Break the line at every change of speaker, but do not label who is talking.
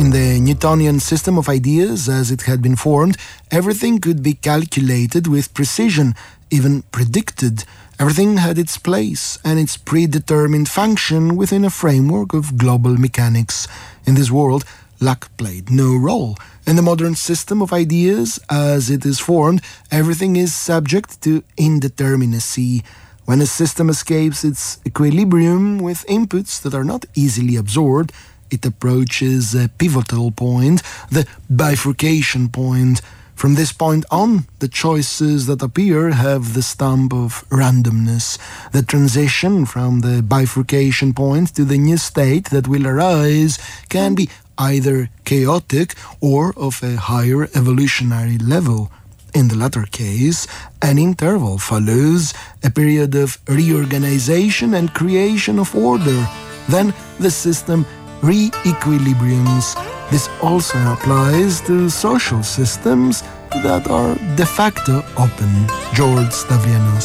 In the Newtonian system of ideas as it had been formed, everything could be calculated with precision, even predicted. Everything had its place and its predetermined function within a framework of global mechanics. In this world, luck played no role. In the modern system of ideas as it is formed, everything is subject to indeterminacy. When a system escapes its equilibrium with inputs that are not easily absorbed, it approaches a pivotal point, the bifurcation point. From this point on, the choices that appear have the stamp of randomness. The transition from the bifurcation point to the new state that will arise can be either chaotic or of a higher evolutionary level. In the latter case, an interval follows, a period of reorganization and creation of order. Then the system re-equilibriums. This also applies to social systems that are de facto open. George Stavianos.